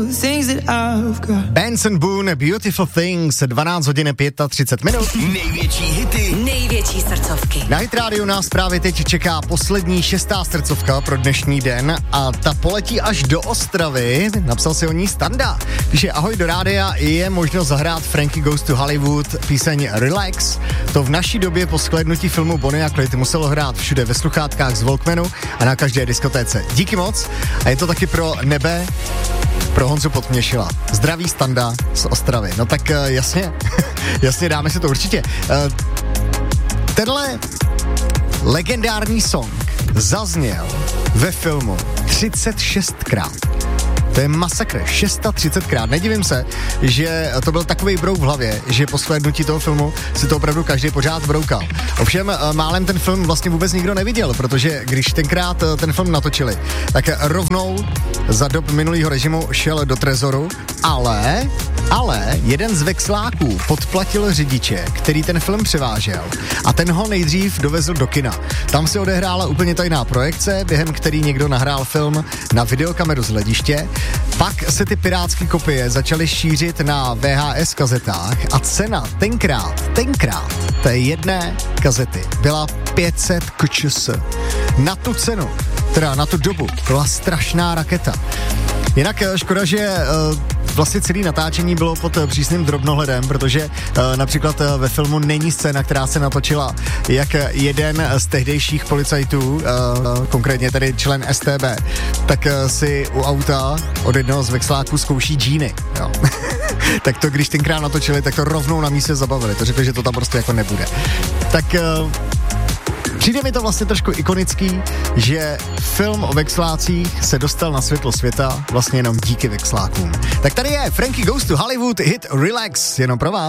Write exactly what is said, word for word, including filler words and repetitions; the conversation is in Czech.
Benson Boone, Beautiful Things, dvanáct hodin třicet pět minut. Největší hity, největší srdcovky. Na Hit Radio nás právě teď čeká poslední šestá srdcovka pro dnešní den a ta poletí až do Ostravy. Napsal si o ní Standa. Píše, ahoj do rádia, je možnost zahrát Frankie Goes to Hollywood píseň Relax. To v naší době po shlédnutí filmu Bonnie a Clyde muselo hrát všude ve sluchátkách z Walkmanu a na každé diskotéce. Díky moc a je to taky pro nebe, pro Honzu Podměšila. Zdraví Standa z Ostravy. No tak jasně, jasně dáme si to určitě. Tenhle legendární song zazněl ve filmu třicet šestkrát. To je masakr, třicet šestkrát. Nedivím se, že to byl takový brouk v hlavě, že po shlédnutí toho filmu si to opravdu každý pořád broukal. Ovšem málem ten film vlastně vůbec nikdo neviděl, protože když tenkrát ten film natočili, tak rovnou za dob minulého režimu šel do trezoru, ale, ale jeden z vexláků podplatil řidiče, který ten film převážel a ten ho nejdřív dovezl do kina. Tam se odehrála úplně tajná projekce, během který někdo nahrál film na videokameru z hlediště. Pak se ty pirátský kopie začaly šířit na V H S kazetách a cena tenkrát, tenkrát té jedné kazety byla pět set kčs. Na tu cenu, teda na tu dobu, byla strašná raketa. Jinak škoda, že uh, vlastně celé natáčení bylo pod uh, přísným drobnohledem, protože uh, například uh, ve filmu není scéna, která se natočila, jak jeden z tehdejších policajtů, uh, konkrétně tedy člen S T B, tak uh, si u auta od jednoho z vexláků zkouší džíny. Jo. Tak to, když tenkrát natočili, tak to rovnou na místě zabavili. To řekli, že to tam prostě jako nebude. Tak... Uh, Přijde mi to vlastně trošku ikonický, že film o vexlácích se dostal na světlo světa vlastně jenom díky vexlákům. Tak tady je Frankie Goes to Hollywood, hit Relax, jenom pro vás.